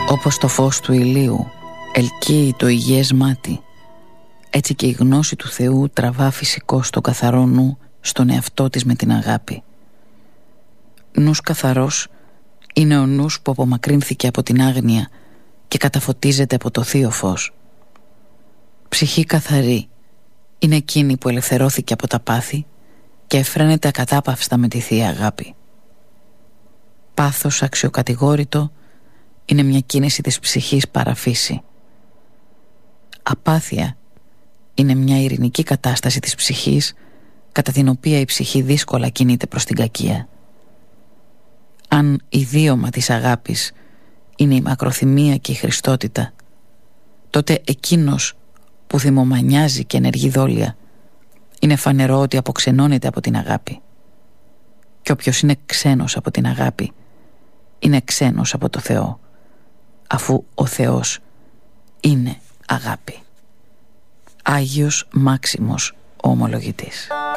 Όπως το φως του ηλίου ελκύει το υγιές μάτι, έτσι και η γνώση του Θεού τραβά φυσικό στο καθαρό νου στον εαυτό της με την αγάπη. Νους καθαρός είναι ο νους που απομακρύνθηκε από την άγνοια και καταφωτίζεται από το θείο φως. Ψυχή καθαρή είναι εκείνη που ελευθερώθηκε από τα πάθη και εφραίνεται ακατάπαυστα με τη Θεία Αγάπη. Πάθος αξιοκατηγόρητο είναι μια κίνηση της ψυχής παραφύση. Απάθεια είναι μια ειρηνική κατάσταση της ψυχής κατά την οποία η ψυχή δύσκολα κινείται προς την κακία. Αν ιδίωμα της αγάπης είναι η μακροθυμία και η χριστότητα, τότε εκείνος που θυμομανιάζει και ενεργεί δόλια είναι φανερό ότι αποξενώνεται από την αγάπη. Και όποιος είναι ξένος από την αγάπη είναι ξένος από το Θεό, αφού ο Θεός είναι αγάπη. Άγιος Μάξιμος ο ομολογητής.